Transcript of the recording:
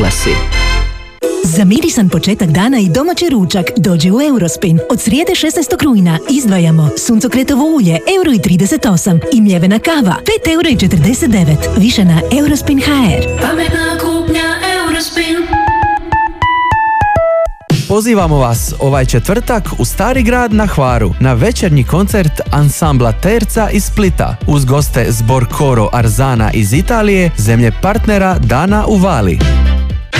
oglasi. Za mirisan početak dana i domaći ručak dođi u Eurospin. Od srijede 16. rujna izdvajamo suncokretovo ulje €1,38 i mljevena kava €5,49. Više na Eurospin HR. Pametna kupnja Eurospin. Pozivamo vas ovaj četvrtak u Stari grad na Hvaru na večernji koncert ansambla Terca iz Splita uz goste zbor Coro Arzana iz Italije, zemlje partnera Dana u Vali.